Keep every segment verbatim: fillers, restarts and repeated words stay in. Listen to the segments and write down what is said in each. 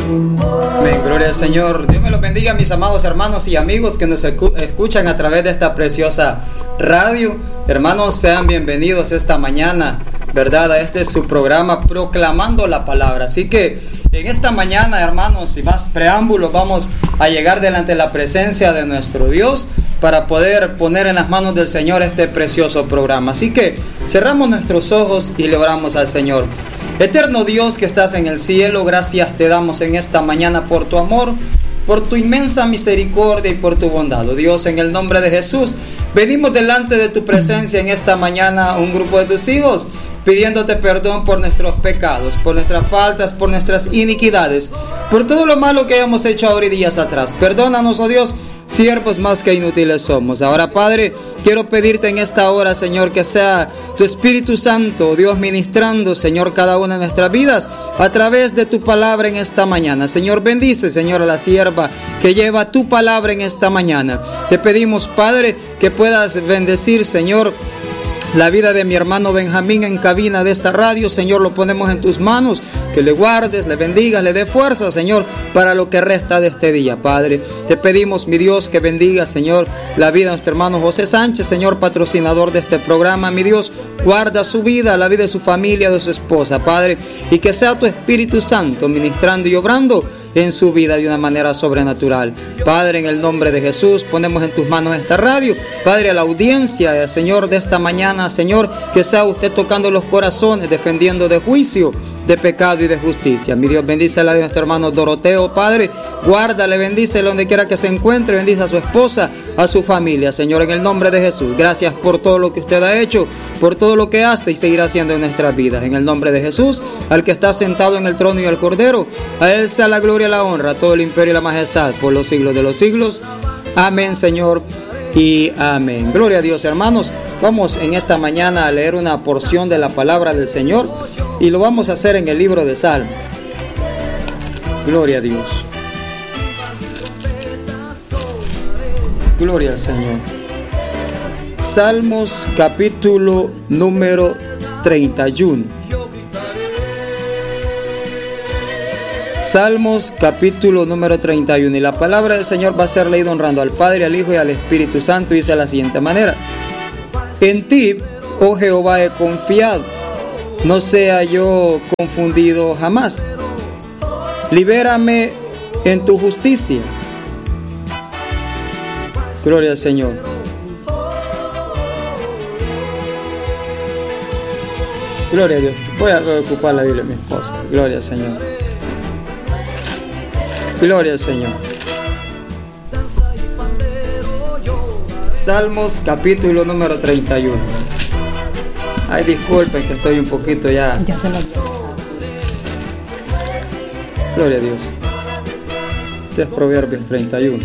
Amén, gloria al Señor. Dios me los bendiga, mis amados hermanos y amigos que nos escuchan a través de esta preciosa radio. Hermanos, sean bienvenidos esta mañana, ¿verdad? A este es su programa, Proclamando la Palabra. Así que en esta mañana, hermanos, sin más preámbulos, vamos a llegar delante de la presencia de nuestro Dios para poder poner en las manos del Señor este precioso programa. Así que cerramos nuestros ojos y le oramos al Señor. Eterno Dios que estás en el cielo, gracias te damos en esta mañana por tu amor, por tu inmensa misericordia y por tu bondad. Oh Dios, en el nombre de Jesús, venimos delante de tu presencia en esta mañana, un grupo de tus hijos, pidiéndote perdón por nuestros pecados, por nuestras faltas, por nuestras iniquidades, por todo lo malo que hayamos hecho ahora y días atrás. Perdónanos, oh Dios, siervos más que inútiles somos. Ahora, Padre, quiero pedirte en esta hora, Señor, que sea tu Espíritu Santo, Dios, ministrando, Señor, cada una de nuestras vidas a través de tu palabra en esta mañana. Señor, bendice, Señor, a la sierva que lleva tu palabra en esta mañana. Te pedimos, Padre, que puedas bendecir, Señor, la vida de mi hermano Benjamín en cabina de esta radio. Señor, lo ponemos en tus manos, que le guardes, le bendigas, le dé fuerza, Señor, para lo que resta de este día, Padre. Te pedimos, mi Dios, que bendiga, Señor, la vida de nuestro hermano José Sánchez, Señor, patrocinador de este programa. Mi Dios, guarda su vida, la vida de su familia, de su esposa, Padre, y que sea tu Espíritu Santo ministrando y obrando en su vida de una manera sobrenatural. Padre, en el nombre de Jesús, ponemos en tus manos esta radio. Padre, a la audiencia, Señor, de esta mañana, Señor, que sea usted tocando los corazones, defendiendo de juicio, de pecado y de justicia. Mi Dios, bendice a la de nuestro hermano Doroteo, Padre, guárdale, bendícele donde quiera que se encuentre, bendice a su esposa, a su familia, Señor, en el nombre de Jesús. Gracias por todo lo que usted ha hecho, por todo lo que hace y seguirá haciendo en nuestras vidas. En el nombre de Jesús, al que está sentado en el trono y al Cordero, a Él sea la gloria, la honra, todo el imperio y la majestad por los siglos de los siglos. Amén, Señor, y amén. Gloria a Dios, hermanos. Vamos en esta mañana a leer una porción de la palabra del Señor y lo vamos a hacer en el libro de Salmos. Gloria a Dios. Gloria al Señor. Salmos capítulo número treinta y uno. Salmos capítulo número treinta y uno. Y la palabra del Señor va a ser leída honrando al Padre, al Hijo y al Espíritu Santo. Dice de la siguiente manera: en ti, oh Jehová, he confiado, no sea yo confundido jamás. Libérame en tu justicia. Gloria al Señor. Gloria a Dios. Voy a ocupar la Biblia de mi esposa. Gloria al Señor. Gloria al Señor. Salmos capítulo número treinta y uno. Ay, disculpen que estoy un poquito ya. Ya te lo... Gloria a Dios. Este es Proverbios treinta y uno.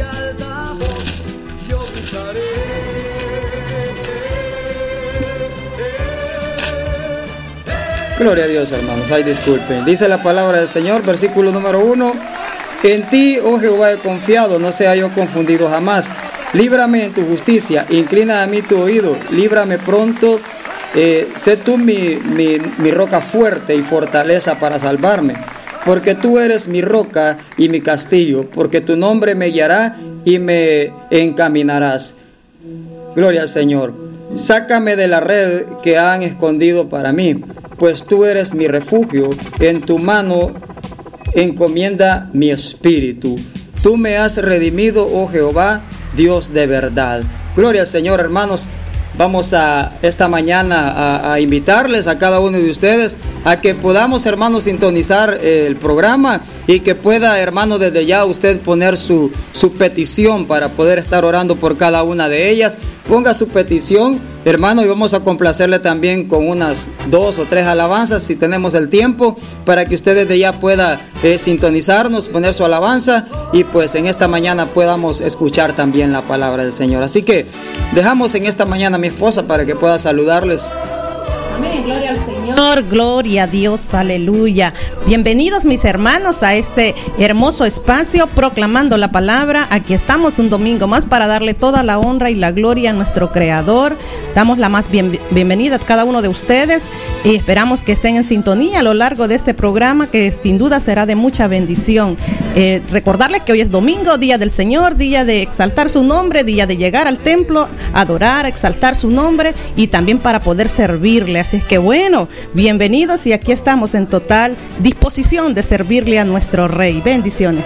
Gloria a Dios, hermanos. Ay, disculpen. Dice la palabra del Señor, versículo número uno. En ti, oh Jehová, he confiado, no sea yo confundido jamás. Líbrame en tu justicia, inclina a mí tu oído, líbrame pronto. Eh, sé tú mi, mi, mi roca fuerte y fortaleza para salvarme. Porque tú eres mi roca y mi castillo, porque tu nombre me guiará y me encaminarás. Gloria al Señor. Sácame de la red que han escondido para mí, pues tú eres mi refugio, en tu mano encomienda mi espíritu. Tú me has redimido, oh Jehová, Dios de verdad. Gloria al Señor, hermanos. Vamos a esta mañana a, a invitarles a cada uno de ustedes a que podamos, hermanos, sintonizar el programa y que pueda, hermano, desde ya usted poner su, su petición para poder estar orando por cada una de ellas. Ponga su petición, hermano, y vamos a complacerle también con unas dos o tres alabanzas si tenemos el tiempo, para que usted desde ya pueda eh, sintonizarnos, poner su alabanza y pues en esta mañana podamos escuchar también la palabra del Señor. Así que dejamos en esta mañana a mi esposa para que pueda saludarles. Amén, gloria al Señor. Señor, gloria a Dios, aleluya. Bienvenidos mis hermanos a este hermoso espacio proclamando la palabra. Aquí estamos un domingo más para darle toda la honra y la gloria a nuestro Creador. Damos la más bien, bienvenida a cada uno de ustedes y esperamos que estén en sintonía a lo largo de este programa que sin duda será de mucha bendición. Eh, recordarles que hoy es domingo, día del Señor, día de exaltar su nombre, día de llegar al templo, adorar, exaltar su nombre y también para poder servirle. Así es que bueno, bienvenidos y aquí estamos en total disposición de servirle a nuestro Rey. Bendiciones.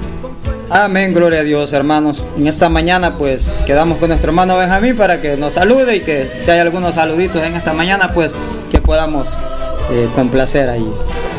Amén, gloria a Dios, hermanos. En esta mañana pues quedamos con nuestro hermano Benjamín para que nos salude y que si hay algunos saluditos en esta mañana pues que podamos eh, complacer ahí.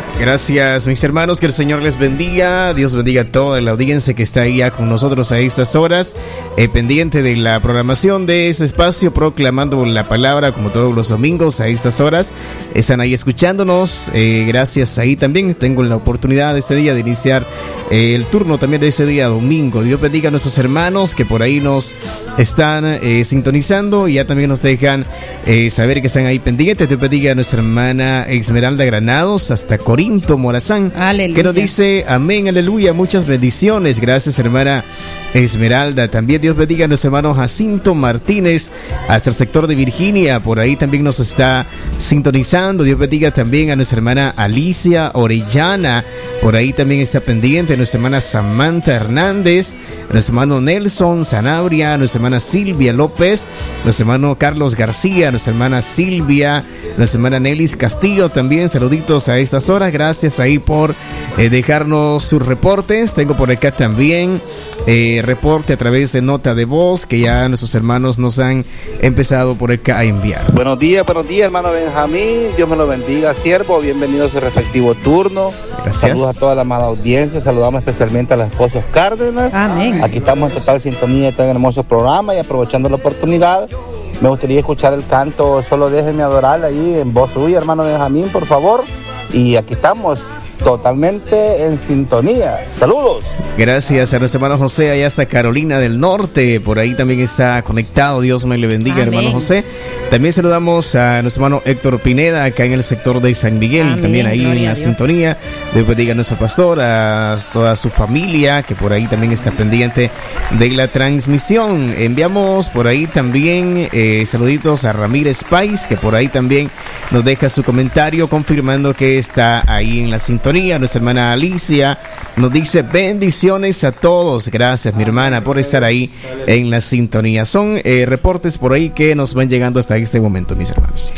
Gracias mis hermanos, que el Señor les bendiga, Dios bendiga a toda la audiencia que está ahí ya con nosotros a estas horas, eh, pendiente de la programación de ese espacio, proclamando la palabra como todos los domingos a estas horas, están ahí escuchándonos, eh, gracias ahí también, tengo la oportunidad de ese día de iniciar eh, el turno también de ese día domingo. Dios bendiga a nuestros hermanos que por ahí nos están eh, sintonizando y ya también nos dejan eh, saber que están ahí pendientes. Dios bendiga a nuestra hermana Esmeralda Granados hasta Corinto Morazán, aleluya, que nos dice amén, aleluya, muchas bendiciones. Gracias hermana Esmeralda. También Dios bendiga a nuestro hermano Jacinto Martínez hasta el sector de Virginia, por ahí también nos está sintonizando. Dios bendiga también a nuestra hermana Alicia Orellana, por ahí también está pendiente. Nuestra hermana Samantha Hernández, nuestro hermano Nelson Sanabria, nuestra hermana Silvia López, nuestro hermano Carlos García, nuestra hermana Silvia, nuestra hermana Nelis Castillo también, saluditos a estas horas. Gracias ahí por eh, dejarnos sus reportes. Tengo por acá también eh, reporte a través de nota de voz que ya nuestros hermanos nos han empezado por acá a enviar. Buenos días, buenos días hermano Benjamín, Dios me lo bendiga, siervo, bienvenido a su respectivo turno. Gracias. Saludos a toda la amada audiencia, saludamos especialmente a los esposos Cárdenas. Amén. Aquí estamos en total sintonía de este hermoso programa y aprovechando la oportunidad, me gustaría escuchar el canto Solo déjenme adorar ahí en voz suya, hermano Benjamín, por favor. Y aquí estamos totalmente en sintonía. Saludos. Gracias a nuestro hermano José allá hasta Carolina del Norte, por ahí también está conectado. Dios me le bendiga. Amén. Hermano José. También saludamos a nuestro hermano Héctor Pineda acá en el sector de San Miguel. Amén. También ahí Gloria en la sintonía. Dios bendiga a nuestro pastor, a toda su familia que por ahí también está pendiente de la transmisión. Enviamos por ahí también eh, saluditos a Ramírez Pais, que por ahí también nos deja su comentario confirmando que está ahí en la sintonía. Nuestra hermana Alicia nos dice bendiciones a todos. Gracias mi hermana por estar ahí en la sintonía. Son eh, reportes por ahí que nos van llegando hasta este momento, mis hermanos.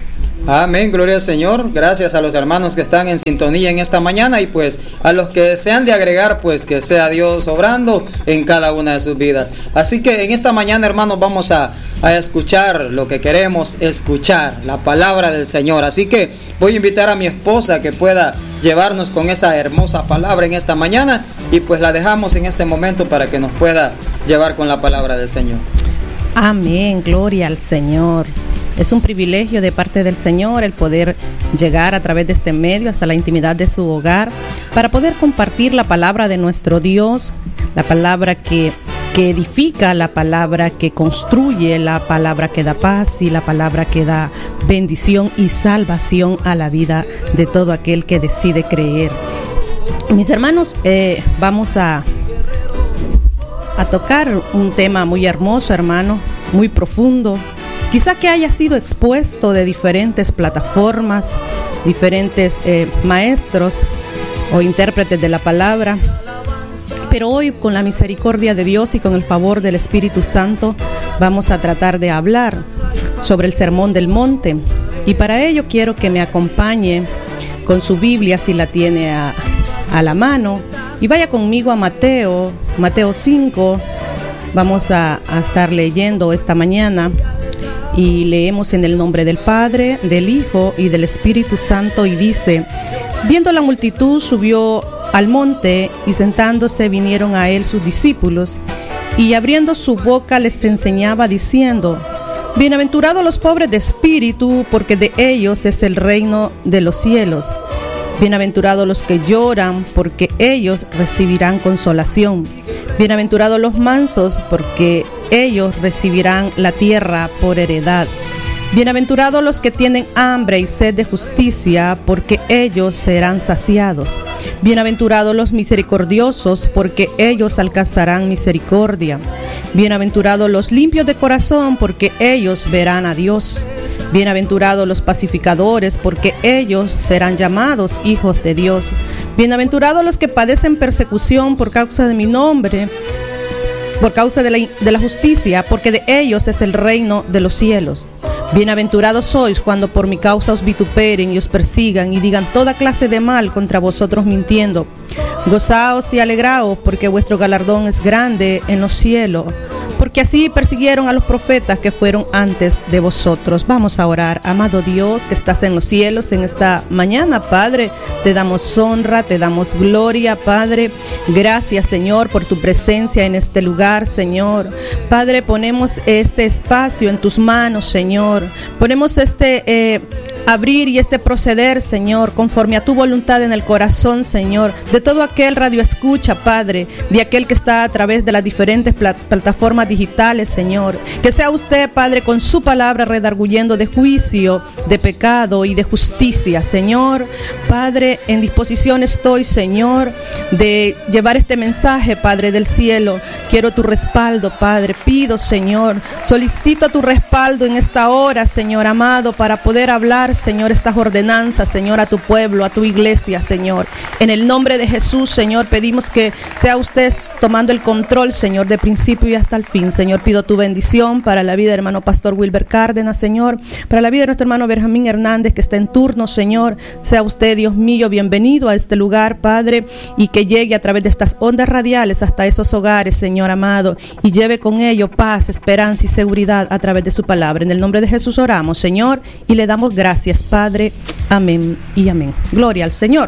Amén, gloria al Señor. Gracias a los hermanos que están en sintonía en esta mañana y pues a los que desean de agregar, pues que sea Dios obrando en cada una de sus vidas. Así que en esta mañana, hermanos, vamos a, a escuchar lo que queremos escuchar, la palabra del Señor. Así que voy a invitar a mi esposa que pueda llevarnos con esa hermosa palabra en esta mañana y pues la dejamos en este momento para que nos pueda llevar con la palabra del Señor. Amén, gloria al Señor. Es un privilegio de parte del Señor el poder llegar a través de este medio hasta la intimidad de su hogar para poder compartir la palabra de nuestro Dios, la palabra que, que edifica, la palabra que construye, la palabra que da paz y la palabra que da bendición y salvación a la vida de todo aquel que decide creer. Mis hermanos, eh, vamos a, a tocar un tema muy hermoso, hermano, muy profundo. Quizá que haya sido expuesto de diferentes plataformas, diferentes eh, maestros o intérpretes de la palabra, pero hoy con la misericordia de Dios y con el favor del Espíritu Santo vamos a tratar de hablar sobre el Sermón del Monte y para ello quiero que me acompañe con su Biblia si la tiene a, a la mano y vaya conmigo a Mateo, Mateo cinco, vamos a, a estar leyendo esta mañana. Y leemos en el nombre del Padre, del Hijo y del Espíritu Santo y dice: viendo la multitud subió al monte y sentándose vinieron a él sus discípulos y abriendo su boca les enseñaba diciendo: bienaventurados los pobres de espíritu, porque de ellos es el reino de los cielos. Bienaventurados los que lloran, porque ellos recibirán consolación. Bienaventurados los mansos, porque ellos recibirán la tierra por heredad. Bienaventurados los que tienen hambre y sed de justicia, porque ellos serán saciados. Bienaventurados los misericordiosos, porque ellos alcanzarán misericordia. Bienaventurados los limpios de corazón, porque ellos verán a Dios. Bienaventurados los pacificadores, porque ellos serán llamados hijos de Dios. Bienaventurados los que padecen persecución por causa de mi nombre, por causa de la, de la justicia, porque de ellos es el reino de los cielos. Bienaventurados sois cuando por mi causa os vituperen y os persigan y digan toda clase de mal contra vosotros mintiendo. Gozaos y alegraos, porque vuestro galardón es grande en los cielos, porque así persiguieron a los profetas que fueron antes de vosotros. Vamos a orar. Amado Dios, que estás en los cielos en esta mañana, Padre, te damos honra, te damos gloria, Padre. Gracias, Señor, por tu presencia en este lugar, Señor. Padre, ponemos este espacio en tus manos, Señor. Ponemos este eh, abrir y este proceder, Señor, conforme a tu voluntad en el corazón, Señor, de todo aquel radio escucha, Padre, de aquel que está a través de las diferentes plat- plataformas digitales, Señor. Que sea usted, Padre, con su palabra redarguyendo de juicio, de pecado y de justicia, Señor. Padre, en disposición estoy, Señor, de llevar este mensaje, Padre del cielo. Quiero tu respaldo, Padre. Pido, Señor, solicito tu respaldo en esta hora, Señor amado, para poder hablar, Señor, estas ordenanzas, Señor, a tu pueblo, a tu iglesia, Señor. En el nombre de Jesús, Señor, pedimos que sea usted tomando el control, Señor, de principio y hasta el fin. Señor, pido tu bendición para la vida del hermano Pastor Wilber Cárdenas, Señor, para la vida de nuestro hermano Benjamín Hernández, que está en turno, Señor. Sea usted, Dios mío, bienvenido a este lugar, Padre, y que llegue a través de estas ondas radiales hasta esos hogares, Señor amado, y lleve con ello paz, esperanza y seguridad a través de su palabra. En el nombre de Jesús oramos, Señor, y le damos gracias, Padre. Amén y amén. Gloria al Señor.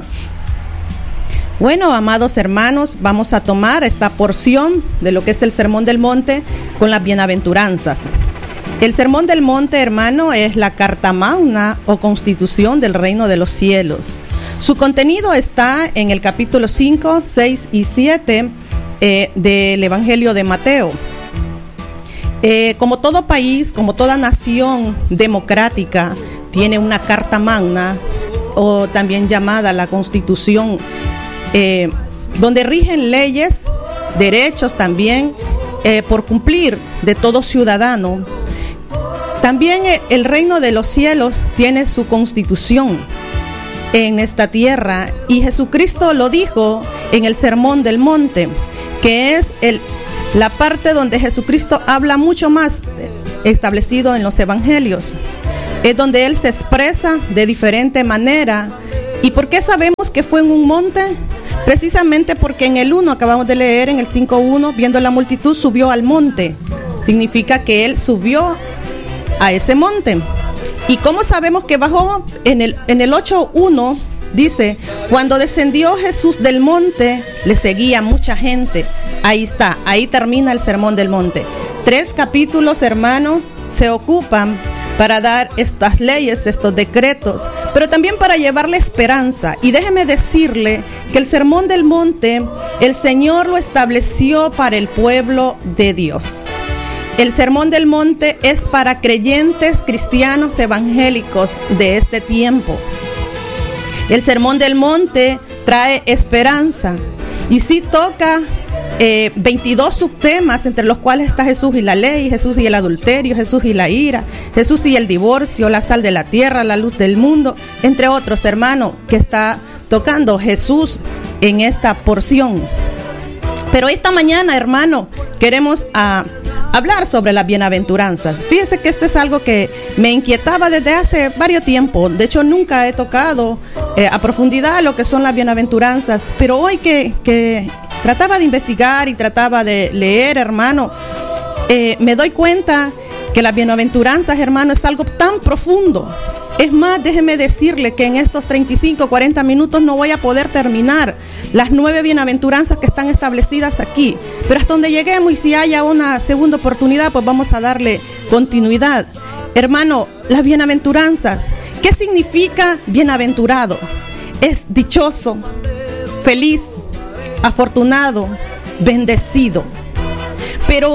Bueno, amados hermanos, vamos a tomar esta porción de lo que es el Sermón del Monte con las bienaventuranzas. El Sermón del Monte, hermano, es la Carta Magna o Constitución del Reino de los Cielos. Su contenido está en el capítulo cinco, seis y siete eh, del Evangelio de Mateo. Eh, como todo país, como toda nación democrática, tiene una Carta Magna, o también llamada la Constitución, eh, donde rigen leyes, derechos también, eh, por cumplir de todo ciudadano. También eh, el reino de los cielos tiene su Constitución en esta tierra, y Jesucristo lo dijo en el Sermón del Monte, que es el, la parte donde Jesucristo habla mucho más establecido en los evangelios. Es donde Él se expresa de diferente manera. ¿Y por qué sabemos que fue en un monte? Precisamente porque en el uno, acabamos de leer en el cinco uno, viendo la multitud subió al monte. Significa que Él subió a ese monte. ¿Y cómo sabemos que bajó? En el, en el ocho uno dice, cuando descendió Jesús del monte, le seguía mucha gente. Ahí está, ahí termina el Sermón del Monte. Tres capítulos, hermanos, se ocupan para dar estas leyes, estos decretos, pero también para llevarle esperanza. Y déjeme decirle que el Sermón del Monte, el Señor lo estableció para el pueblo de Dios. El Sermón del Monte es para creyentes cristianos evangélicos de este tiempo. El Sermón del Monte trae esperanza y sí toca Eh, veintidós subtemas, entre los cuales está Jesús y la ley, Jesús y el adulterio, Jesús y la ira, Jesús y el divorcio, la sal de la tierra, la luz del mundo, entre otros, hermano, que está tocando Jesús en esta porción. Pero esta mañana, hermano, queremos a, hablar sobre las bienaventuranzas. Fíjese que esto es algo que me inquietaba desde hace varios tiempos. De hecho, nunca he tocado eh, a profundidad lo que son las bienaventuranzas, pero hoy que... que trataba de investigar y trataba de leer, hermano, eh, me doy cuenta que las bienaventuranzas, hermano, es algo tan profundo. Es más, déjeme decirle que en estos treinta y cinco, cuarenta minutos no voy a poder terminar las nueve bienaventuranzas que están establecidas aquí. Pero hasta donde lleguemos, y si haya una segunda oportunidad, pues vamos a darle continuidad. Hermano, las bienaventuranzas, ¿qué significa bienaventurado? Es dichoso, feliz, afortunado, bendecido. Pero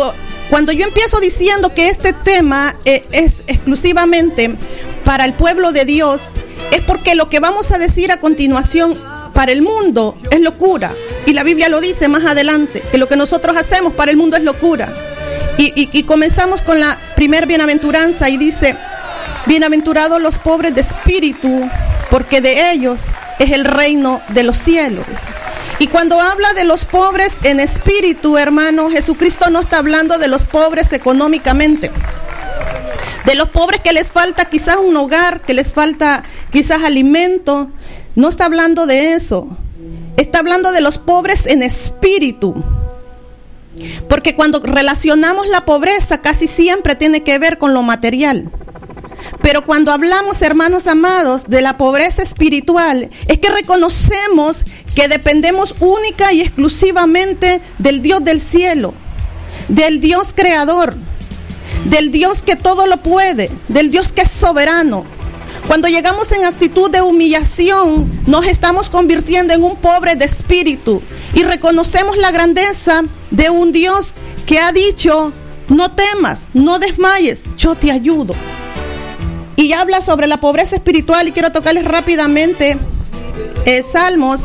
Cuando yo empiezo diciendo que este tema eh, es exclusivamente para el pueblo de Dios, es porque lo que vamos a decir a continuación para el mundo es locura. Y la Biblia lo dice más adelante, que lo que nosotros hacemos para el mundo es locura. Y, y, y comenzamos con la primer bienaventuranza y dice: bienaventurados los pobres de espíritu, porque de ellos es el reino de los cielos. Y cuando habla de los pobres en espíritu, hermano, Jesucristo no está hablando de los pobres económicamente, de los pobres que les falta quizás un hogar, que les falta quizás alimento. No está hablando de eso. Está hablando de los pobres en espíritu. Porque cuando relacionamos la pobreza, casi siempre tiene que ver con lo material. Pero cuando hablamos, hermanos amados, de la pobreza espiritual, es que reconocemos que dependemos única y exclusivamente del Dios del cielo, del Dios creador, del Dios que todo lo puede, del Dios que es soberano. Cuando llegamos en actitud de humillación, nos estamos convirtiendo en un pobre de espíritu y reconocemos la grandeza de un Dios que ha dicho: no temas, no desmayes, yo te ayudo. Y habla sobre la pobreza espiritual, y quiero tocarles rápidamente eh, Salmos,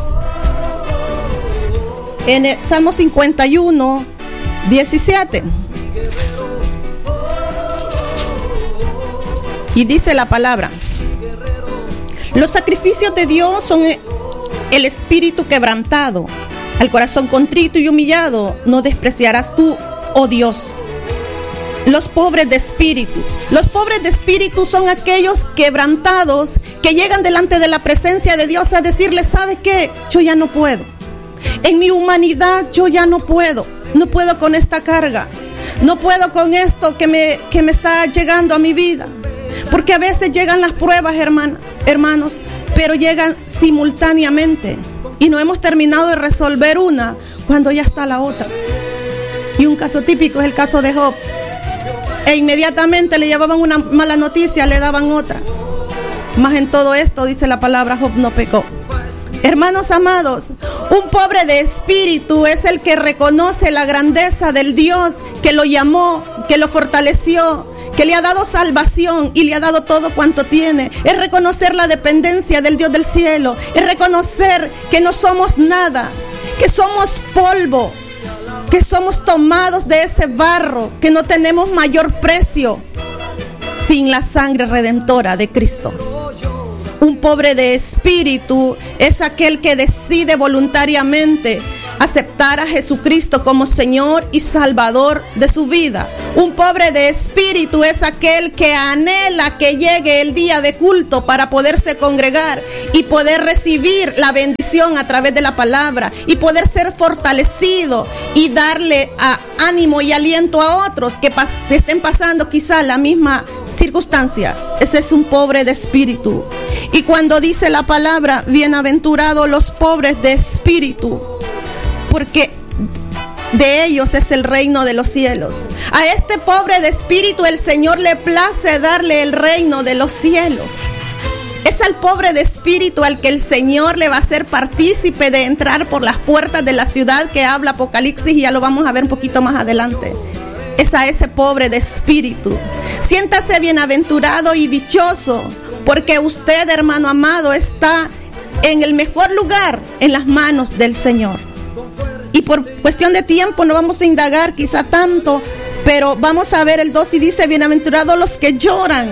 en el Salmo cincuenta y uno, diecisiete. Y dice la palabra: los sacrificios de Dios son el espíritu quebrantado, al corazón contrito y humillado no despreciarás tú, oh Dios. Los pobres de espíritu. Los pobres de espíritu son aquellos quebrantados que llegan delante de la presencia de Dios a decirle: ¿sabe qué? Yo ya no puedo. En mi humanidad yo ya no puedo. No puedo con esta carga. No puedo con esto que me, que me está llegando a mi vida. Porque a veces llegan las pruebas, hermana, hermanos, pero llegan simultáneamente. Y no hemos terminado de resolver una cuando ya está la otra. Y un caso típico es el caso de Job. E inmediatamente le llevaban una mala noticia, le daban otra. Mas en todo esto, dice la palabra, Job no pecó. Hermanos amados, un pobre de espíritu es el que reconoce la grandeza del Dios que lo llamó, que lo fortaleció, que le ha dado salvación y le ha dado todo cuanto tiene. Es reconocer la dependencia del Dios del cielo. Es reconocer que no somos nada, que somos polvo, que somos tomados de ese barro, que no tenemos mayor precio sin la sangre redentora de Cristo. Un pobre de espíritu es aquel que decide voluntariamente aceptar a Jesucristo como Señor y Salvador de su vida. Un pobre de espíritu es aquel que anhela que llegue el día de culto para poderse congregar y poder recibir la bendición a través de la palabra y poder ser fortalecido y darle a ánimo y aliento a otros que pas- estén pasando quizá la misma circunstancia. Ese es un pobre de espíritu. Y cuando dice la palabra, bienaventurados los pobres de espíritu, porque de ellos es el reino de los cielos. A este pobre de espíritu el Señor le place darle el reino de los cielos. Es al pobre de espíritu al que el Señor le va a hacer partícipe de entrar por las puertas de la ciudad que habla Apocalipsis, y ya lo vamos a ver un poquito más adelante. Es a ese pobre de espíritu. Siéntase bienaventurado y dichoso, porque usted, hermano amado, está en el mejor lugar en las manos del Señor. Y por cuestión de tiempo no vamos a indagar quizá tanto, pero vamos a ver el dos y dice: bienaventurados los que lloran,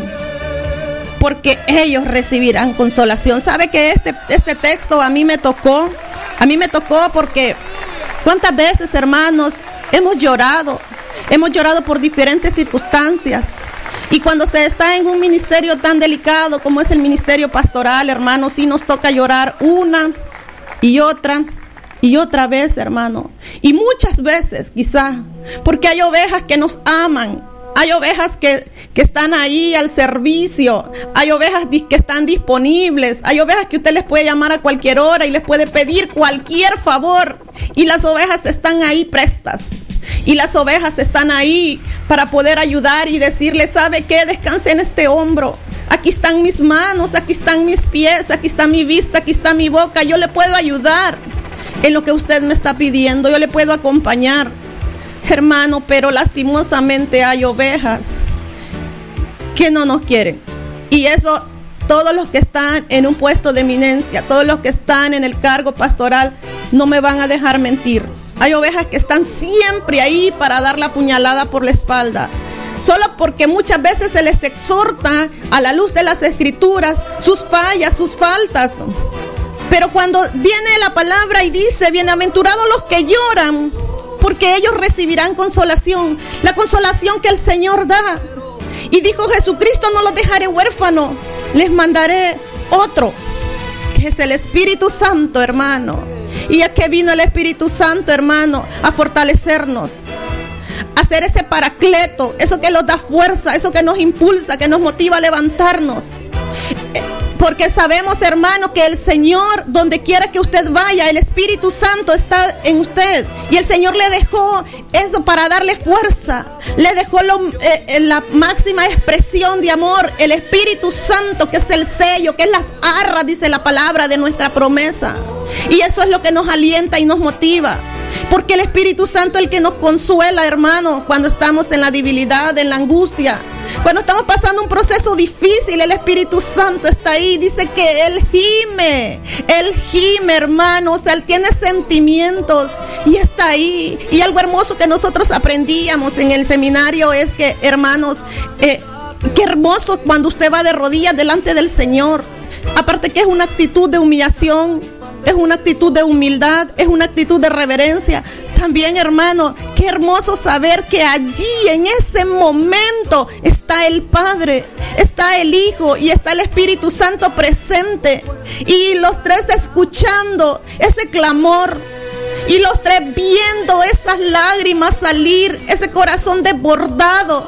porque ellos recibirán consolación. ¿Sabe que este, este texto a mí me tocó? A mí me tocó porque ¿cuántas veces, hermanos, hemos llorado? Hemos llorado por diferentes circunstancias. Y cuando se está en un ministerio tan delicado como es el ministerio pastoral, hermanos, sí nos toca llorar una y otra y otra vez, hermano. Y muchas veces quizá, porque hay ovejas que nos aman. Hay ovejas que, que están ahí al servicio. Hay ovejas que están disponibles. Hay ovejas que usted les puede llamar a cualquier hora y les puede pedir cualquier favor. Y las ovejas están ahí prestas. Y las ovejas están ahí para poder ayudar y decirle: ¿sabe qué? Descanse en este hombro. Aquí están mis manos, aquí están mis pies, aquí está mi vista, aquí está mi boca. Yo le puedo ayudar en lo que usted me está pidiendo. Yo le puedo acompañar. hermano, pero lastimosamente hay ovejas que no nos quieren. Y eso, todos los que están en un puesto de eminencia, todos los que están en el cargo pastoral, no me van a dejar mentir. Hay ovejas que están siempre ahí para dar la puñalada por la espalda, solo porque muchas veces se les exhorta a la luz de las escrituras sus fallas, sus faltas. Pero cuando viene la palabra y dice, bienaventurados los que lloran, porque ellos recibirán consolación, la consolación que el Señor da. Y dijo Jesucristo, no los dejaré huérfanos, les mandaré otro, que es el Espíritu Santo, hermano. Y es que vino el Espíritu Santo, hermano, a fortalecernos, a hacer ese paracleto, eso que nos da fuerza, eso que nos impulsa, que nos motiva a levantarnos. Porque sabemos, hermano, que el Señor, donde quiera que usted vaya, el Espíritu Santo está en usted. Y el Señor le dejó eso para darle fuerza. Le dejó lo, eh, la máxima expresión de amor, el Espíritu Santo, que es el sello, que es las arras, dice la palabra, de nuestra promesa. Y eso es lo que nos alienta y nos motiva. Porque el Espíritu Santo es el que nos consuela, hermano, cuando estamos en la debilidad, en la angustia. Cuando estamos pasando un proceso difícil, el Espíritu Santo está ahí. Dice que Él gime, Él gime, hermano. O sea, Él tiene sentimientos y está ahí. Y algo hermoso que nosotros aprendíamos en el seminario es que, hermanos, eh, qué hermoso cuando usted va de rodillas delante del Señor. Aparte que es una actitud de humillación, es una actitud de humildad, es una actitud de reverencia. También, hermano, qué hermoso saber que allí, en ese momento, está el Padre, está el Hijo y está el Espíritu Santo presente. Y los tres escuchando ese clamor, y los tres viendo esas lágrimas salir, ese corazón desbordado,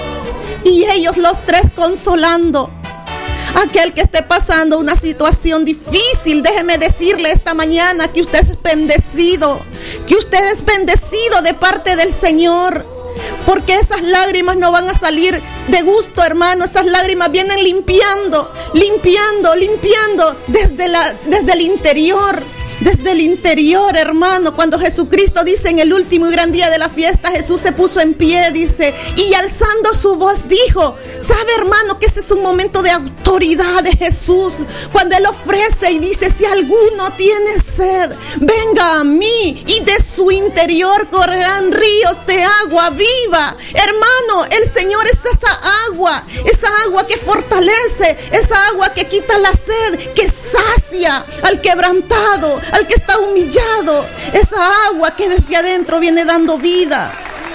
y ellos los tres consolando. Aquel que esté pasando una situación difícil, déjeme decirle esta mañana que usted es bendecido, que usted es bendecido de parte del Señor, porque esas lágrimas no van a salir de gusto, hermano. Esas lágrimas vienen limpiando, limpiando, limpiando desde la, desde el interior. Desde el interior, hermano. Cuando Jesucristo dice en el último y gran día de la fiesta, Jesús se puso en pie, dice, y alzando su voz dijo, ¿sabe, hermano, que ese es un momento de autoridad de Jesús? Cuando Él ofrece y dice, si alguno tiene sed, venga a mí, y de su interior correrán ríos de agua viva. Hermano, el Señor es esa agua, esa agua que fortalece, esa agua que quita la sed, que sacia al quebrantado, al que está humillado, esa agua que desde adentro viene dando vida.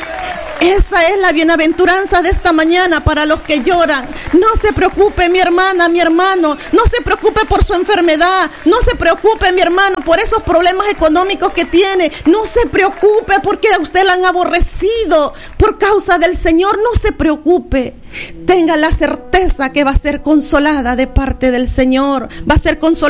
Esa es la bienaventuranza de esta mañana para los que lloran. No se preocupe, mi hermana, mi hermano, no se preocupe por su enfermedad, no se preocupe, mi hermano, por esos problemas económicos que tiene, no se preocupe porque a usted la han aborrecido por causa del Señor. No se preocupe, tenga la certeza que va a ser consolada de parte del Señor, va a ser consolada.